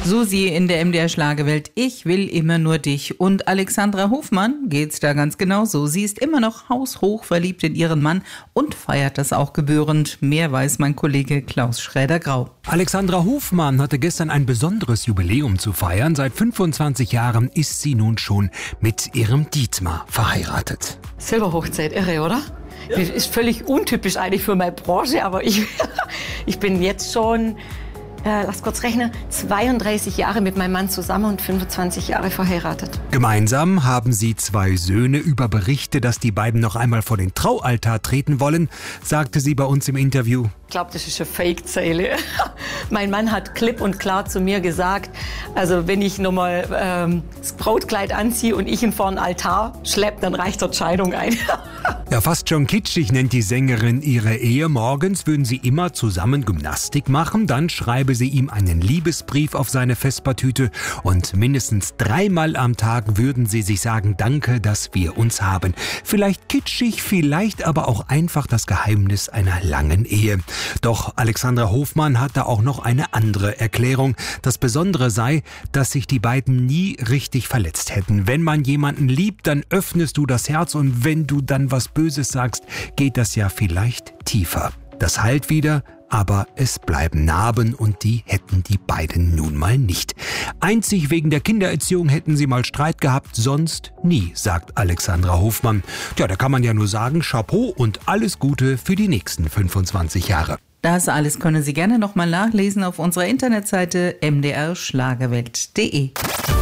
Susi in der MDR Schlagerwelt, ich will immer nur dich. Und Alexandra Hofmann geht's da ganz genauso. Sie ist immer noch haushoch verliebt in ihren Mann und feiert das auch gebührend. Mehr weiß mein Kollege Klaus Schräder-Grau. Alexandra Hofmann hatte gestern ein besonderes Jubiläum zu feiern. Seit 25 Jahren ist sie nun schon mit ihrem Dietmar verheiratet. Silberhochzeit, irre, oder? Ja. Das ist völlig untypisch eigentlich für meine Branche, aber ich bin jetzt schon, lass kurz rechnen, 32 Jahre mit meinem Mann zusammen und 25 Jahre verheiratet. Gemeinsam haben sie 2 Söhne. Über Berichte, dass die beiden noch einmal vor den Traualtar treten wollen, sagte sie bei uns im Interview. Ich glaube, das ist eine Fake-Zeile. Mein Mann hat klipp und klar zu mir gesagt, also wenn ich nochmal das Brautkleid anziehe und ich ihn vor den Altar schleppe, dann reicht die Scheidung ein. Ja, fast schon kitschig nennt die Sängerin ihre Ehe. Morgens würden sie immer zusammen Gymnastik machen, dann schreibe sie ihm einen Liebesbrief auf seine Vespertüte und mindestens 3-mal am Tag würden sie sich sagen, danke, dass wir uns haben. Vielleicht kitschig, vielleicht aber auch einfach das Geheimnis einer langen Ehe. Doch Alexandra Hofmann hat da auch noch eine andere Erklärung. Das Besondere sei, dass sich die beiden nie richtig verletzt hätten. Wenn man jemanden liebt, dann öffnest du das Herz und wenn du dann was Böses sagst, geht das ja vielleicht tiefer. Das heilt wieder, aber es bleiben Narben und die hätten die beiden nun mal nicht. Einzig wegen der Kindererziehung hätten sie mal Streit gehabt, sonst nie, sagt Alexandra Hofmann. Ja, da kann man ja nur sagen, Chapeau und alles Gute für die nächsten 25 Jahre. Das alles können Sie gerne nochmal nachlesen auf unserer Internetseite mdrschlagerwelt.de.